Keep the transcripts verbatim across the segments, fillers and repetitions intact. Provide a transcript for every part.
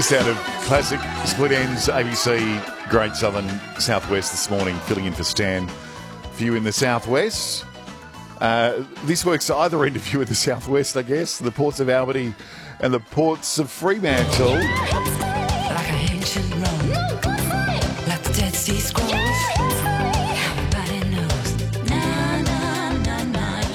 Sound of classic split ends, A B C Great Southern Southwest this morning, filling in for Stan. For you in the Southwest. Uh, this works either end of you in the Southwest, I guess. The ports of Albany and the ports of Fremantle. Like a ancient Rome, like the Dead Sea Scrolls. Everybody knows. Na, na, na,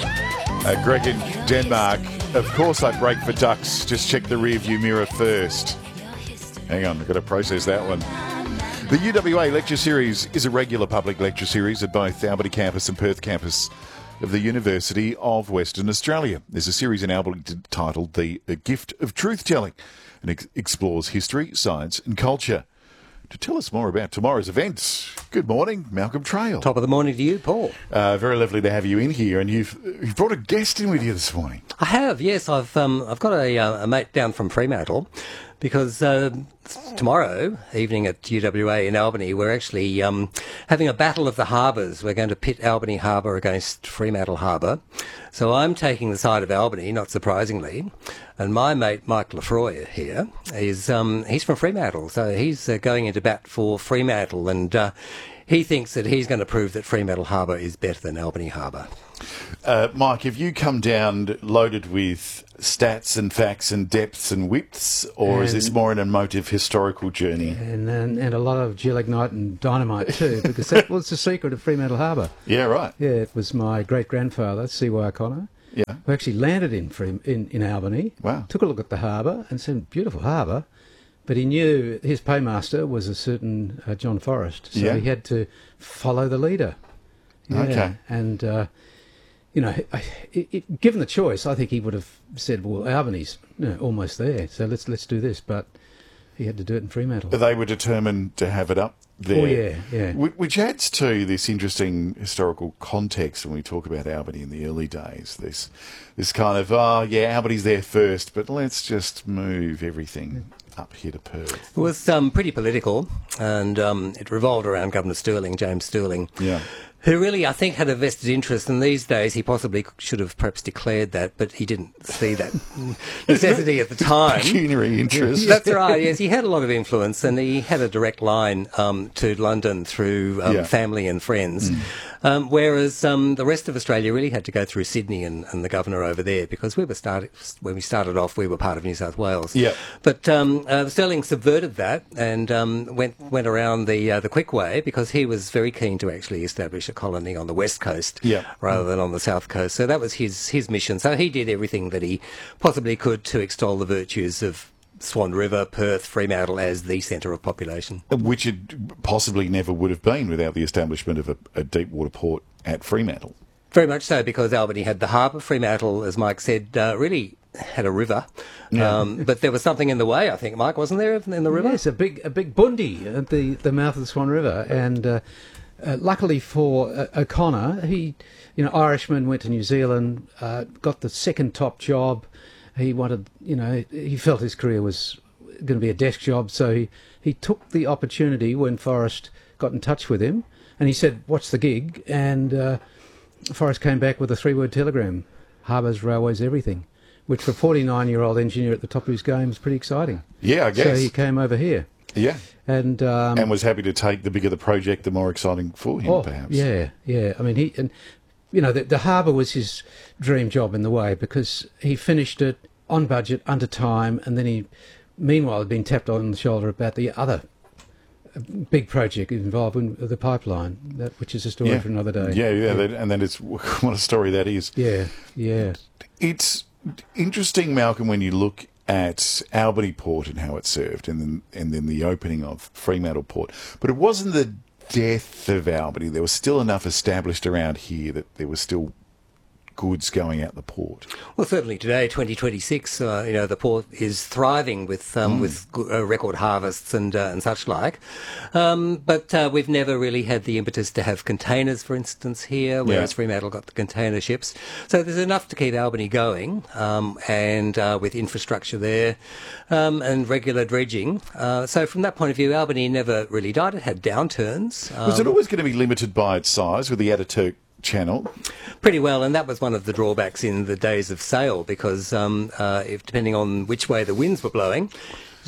na. Uh, Greg in Denmark. Of course I brake for ducks. Just check the rear view mirror first. Hang on, I've got to process that one. The U W A lecture series is a regular public lecture series at both Albany campus and Perth campus of the University of Western Australia. There's a series in Albany titled The Gift of Truth-Telling and ex- explores history, science and culture. To tell us more about tomorrow's events, good morning, Malcolm Trail. Top of the morning to you, Paul. Uh, very lovely to have you in here, and you've, you've brought a guest in with you this morning. I have, yes. I've um, I've got a, uh, a mate down from Fremantle because uh, tomorrow evening at U W A in Albany, we're actually um, having a battle of the harbours. We're going to pit Albany Harbour against Fremantle Harbour. So I'm taking the side of Albany, not surprisingly. And my mate Mike Lefroy here is um, he's from Fremantle, so he's uh, going into bat for Fremantle, and uh, he thinks that he's going to prove that Fremantle Harbour is better than Albany Harbour. Uh, Mike, have you come down loaded with stats and facts and depths and widths, or and, is this more an emotive historical journey? And, and and a lot of gelignite and dynamite too, because that was the secret of Fremantle Harbour. Yeah, right. Yeah, it was my great-grandfather, C Y O'Connor, Yeah. who actually landed in, Frem- in in Albany, Wow. took a look at the harbour and said, beautiful harbour, but he knew his paymaster was a certain uh, John Forrest, so Yeah. he had to follow the leader. Yeah, Okay. And... Uh, You know, it, it, given the choice, I think he would have said, "Well, Albany's you know, almost there, so let's let's do this." But he had to do it in Fremantle. They were determined to have it up there. Oh yeah, yeah. Wh- Which adds to this interesting historical context when we talk about Albany in the early days. This, this kind of, oh yeah, Albany's there first, but let's just move everything up here to Perth. It was um, pretty political, and um, it revolved around Governor Stirling, James Stirling, Yeah. who really, I think, had a vested interest. And these days, he possibly should have perhaps declared that, but he didn't see that necessity at the time. Pecuniary interest. That's right, yes. He had a lot of influence, and he had a direct line um, to London through um, Yeah. family and friends. Mm. Um, whereas um, the rest of Australia really had to go through Sydney and, and the governor over there, because we were started when we started off, we were part of New South Wales. Yeah. But um, uh, Stirling subverted that and um, went went around the uh, the quick way, because he was very keen to actually establish a colony on the west coast Yeah. rather than on the south coast. So that was his his mission. So he did everything that he possibly could to extol the virtues of Swan River, Perth, Fremantle as the centre of population. Which it possibly never would have been without the establishment of a, a deep water port at Fremantle. Very much so, because Albany had the harbour. Fremantle, as Mike said, uh, really had a river. Yeah. Um, but there was something in the way, I think, Mike, wasn't there, in the river? Yes, a big a big bundi at the, the mouth of the Swan River, and uh, uh, luckily for uh, O'Connor, he, you know, Irishman, went to New Zealand, uh, got the second top job. He wanted, you know, he felt his career was going to be a desk job, so he, he took the opportunity when Forrest got in touch with him, and he said, "What's the gig?" And uh, Forrest came back with a three-word telegram: harbours, railways, everything. Which for a forty-nine-year-old engineer at the top of his game was pretty exciting. Yeah, I guess. So he came over here. Yeah. And um, And was happy to take the bigger the project, the more exciting for him, oh, perhaps. yeah, yeah. I mean, he and you know the, the harbour was his dream job in the way, because he finished it on budget, under time, and then he, meanwhile, had been tapped on the shoulder about the other big project involved in the pipeline, that which is a story Yeah. for another day. Yeah, yeah, that, and then it's what a story that is. yeah, yeah. It's interesting, Malcolm, when you look at Albany Port and how it served, and then and then the opening of Fremantle Port. But it wasn't the death of Albany. There was still enough established around here that there was still goods going out the port. Well, certainly today, twenty twenty-six, uh, you know, the port is thriving with um, mm. with uh, record harvests and uh, and such like. Um, but uh, we've never really had the impetus to have containers, for instance, here, whereas Yeah. Fremantle got the container ships. So there's enough to keep Albany going, um, and uh, with infrastructure there um, and regular dredging. Uh, so from that point of view, Albany never really died. It had downturns. Um, Was it always going to be limited by its size with the Ataturk Channel? Pretty well, and that was one of the drawbacks in the days of sail, because um, uh, if, depending on which way the winds were blowing,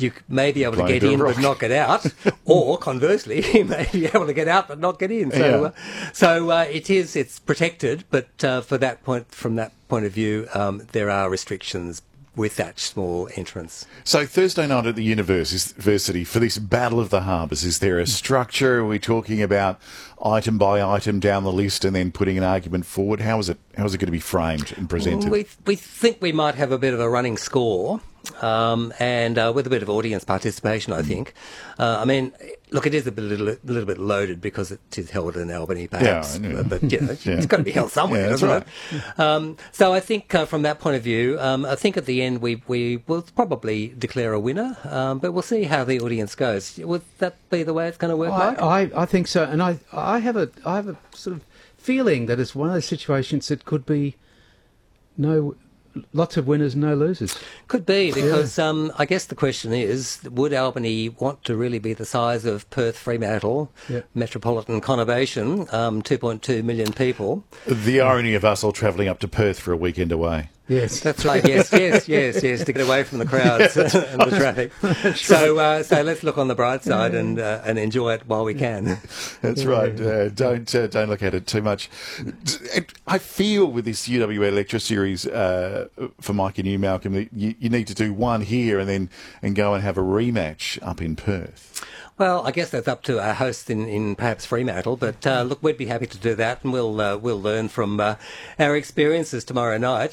you may be able to Blind get to a in but rock. not get out, or conversely, you may be able to get out but not get in. So, Yeah. uh, so uh, it is it's protected, but uh, for that point, from that point of view, um, there are restrictions with that small entrance. So Thursday night at the university for this Battle of the Harbours, is there a structure? Are we talking about item by item down the list and then putting an argument forward? How is it? How is it going to be framed and presented? We we think we might have a bit of a running score, um, and uh, with a bit of audience participation, I think. Uh, I mean, look, it is a, bit, little, a little bit loaded because it is held in Albany, perhaps. Yeah, I know. But, you know, Yeah. it's got to be held somewhere, Yeah, that's doesn't it? Um, so I think uh, from that point of view, um, I think at the end we, we will probably declare a winner, um, but we'll see how the audience goes. Would that be the way it's going to work, Mike? I, I, I think so, and I, I have a, I have a sort of feeling that it's one of those situations that could be no, lots of winners, no losers. Could be, because um, I guess the question is, would Albany want to really be the size of Perth, Fremantle, Yeah. metropolitan conurbation, um, two point two million people? The irony of us all travelling up to Perth for a weekend away. Yes, That's right, yes, yes, yes, yes, to get away from the crowds and the traffic. So uh, so let's look on the bright side and uh, and enjoy it while we can. That's right. Uh, don't uh, don't look at it too much. I feel with this U W A lecture series uh, for Mike and you, Malcolm, that you, you need to do one here and then and go and have a rematch up in Perth. Well, I guess that's up to our hosts in, in perhaps Fremantle, but uh, look, we'd be happy to do that, and we'll uh, we'll learn from uh, our experiences tomorrow night.